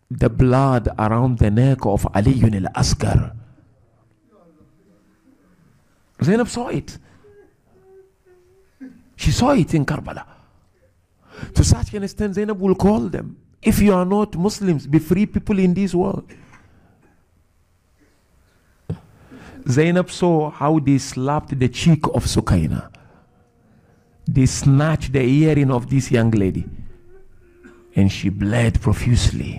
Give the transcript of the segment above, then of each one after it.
the blood around the neck of Ali al-Asghar. Zainab saw it. She saw it in Karbala. To such an extent, Zainab will call them, if you are not Muslims, be free people in this world. Zainab saw how they slapped the cheek of Sukaina. They snatched the earring of this young lady, and she bled profusely.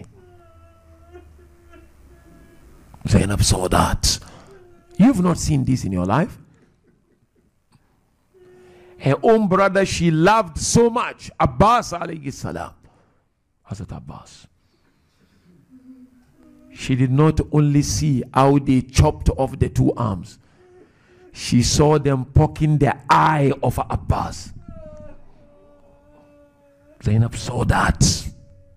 Zainab saw that. You've not seen this in your life. Her own brother she loved so much, Abbas alayhi salam, Hazrat Abbas. She did not only see how they chopped off the two arms, she saw them poking the eye of Abbas. Zainab saw that.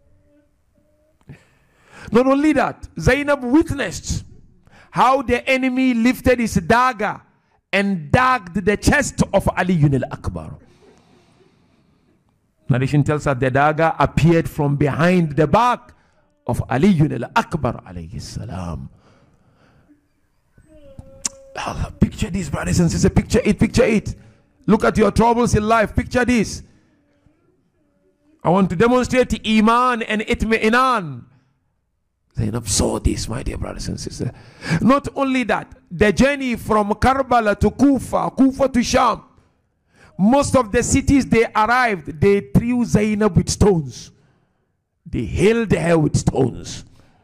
Not only that, Zainab witnessed how the enemy lifted his dagger and dagged the chest of Ali al-Akbar. Narration tells us the dagger appeared from behind the back of Ali al-Akbar alayhi salam. Picture this, brothers and sisters. Picture it, picture it. Look at your troubles in life. Picture this. I want to demonstrate Iman and Itmi'inan. Zainab saw this, my dear brothers and sisters. Not only that, the journey from Karbala to Kufa, Kufa to Sham, most of the cities they arrived, they threw Zainab with stones. They held her with stones.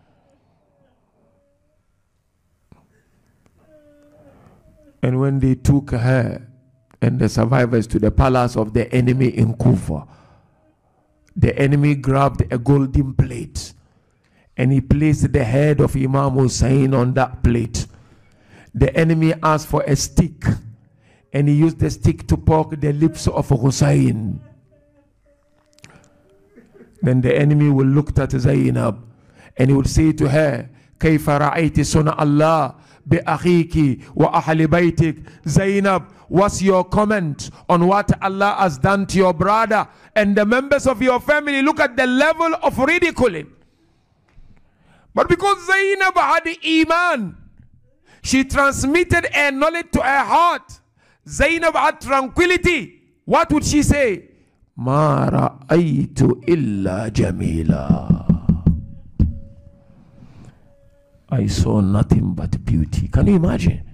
And when they took her and the survivors to the palace of the enemy in Kufa, the enemy grabbed a golden plate and he placed the head of Imam Hussein on that plate. The enemy asked for a stick and he used the stick to poke the lips of Hussein. Then the enemy will look at Zainab and he would say to her, كيف رأيت صنع الله بأخيك وأهل بيتك. Zainab, what's your comment on what Allah has done to your brother and the members of your family? Look at the level of ridiculing. But because Zainab had Iman, she transmitted a knowledge to her heart. Zainab had tranquility. What would she say? Ma ra'aytu illa jamila. I saw nothing but beauty. Can you imagine?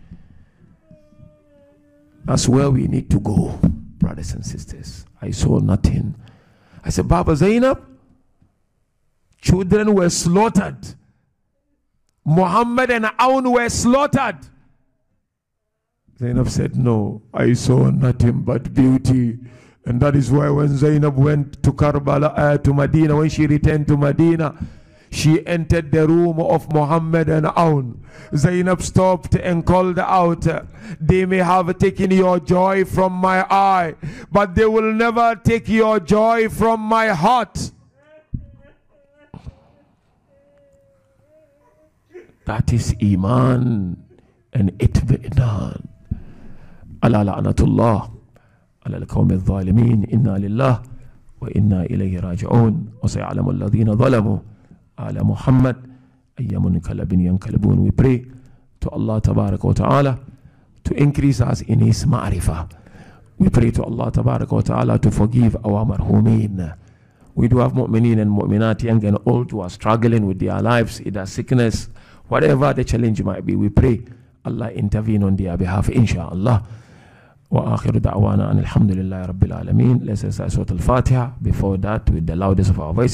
That's where we need to go, brothers and sisters. I saw nothing. I said, Baba Zainab, children were slaughtered. Muhammad and Aun were slaughtered. Zainab said, no, I saw nothing but beauty. And that is why when Zainab went to Karbala, to Medina, when she returned to Medina, she entered the room of Muhammad and Aun. Zainab stopped and called out, they may have taken your joy from my eye, but they will never take your joy from my heart. That is Iman and Itmi'inan. Ala la'natullah ala al-qawmi al-zalimin. Inna lillah wa inna ilayhi raji'un. Wa say'alamu alladhina zalamu ala Muhammad ayyamun kalabin yankalibun. We pray to Allah tabaraka wa ta'ala to increase us in his ma'rifah. We pray to Allah tabaraka wa ta'ala to forgive our marhumin. We do have mu'minin and mu'minat, young and old, who are struggling with their lives, either sickness, whatever the challenge might be. We pray Allah intervene on their behalf, inshallah. Wa akhiru da'wana alhamdulillahi rabbil alameen. Let's recite Surah Al-Fatiha. Before that, with the loudest of our voices.